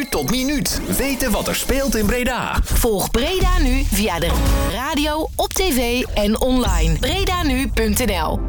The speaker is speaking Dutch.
tot minuut. Weten wat er speelt in Breda. Volg Breda Nu via de radio, op tv en online. BredaNu.nl